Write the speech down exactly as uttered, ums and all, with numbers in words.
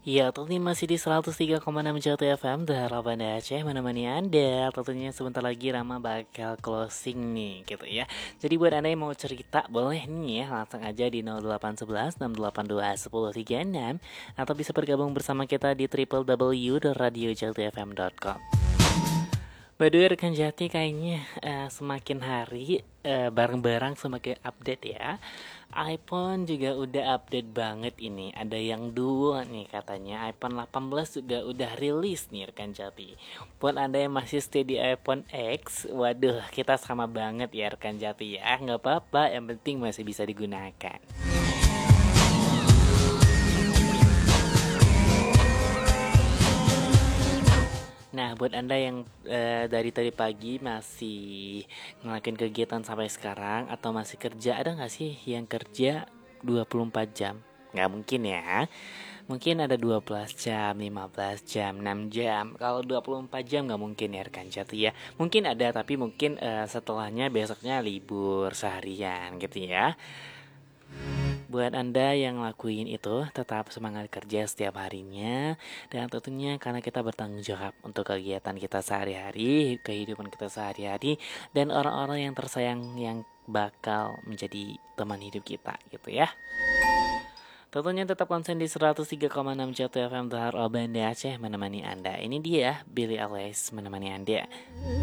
Ya, tentunya masih di seratus tiga koma enam Jati F M Dahara Banda Aceh menemani Anda. Tentunya sebentar lagi Rama bakal closing nih gitu ya. Jadi buat Anda yang mau cerita boleh nih ya, langsung aja di nol delapan satu satu enam delapan dua satu nol tiga enam atau bisa bergabung bersama kita di w w w dot radio jati f m dot com. By the way, rekan Jati kayaknya uh, semakin hari uh, bareng-bareng semakin update ya. iPhone juga udah update banget ini. Ada yang dua nih katanya. iPhone delapan belas juga udah rilis nih rekan Jati. Buat Anda yang masih stay di iPhone X, waduh kita sama banget ya rekan Jati ya. Nggak apa-apa, yang penting masih bisa digunakan. Nah, buat Anda yang uh, dari tadi pagi masih ngelakuin kegiatan sampai sekarang atau masih kerja, ada nggak sih yang kerja dua puluh empat jam? Nggak mungkin ya. Mungkin ada dua belas jam, lima belas jam, enam jam. Kalau dua puluh empat jam nggak mungkin ya rekan Jati ya. Mungkin ada tapi mungkin uh, setelahnya besoknya libur seharian gitu ya. Buat Anda yang lakuin itu, tetap semangat kerja setiap harinya. Dan tentunya karena kita bertanggung jawab untuk kegiatan kita sehari-hari, kehidupan kita sehari-hari, dan orang-orang yang tersayang yang bakal menjadi teman hidup kita gitu ya. Tentunya tetap konsen di seratus tiga koma enam Jatuh F M Dahar Banda Aceh menemani Anda. Ini dia Billy Alice menemani Anda.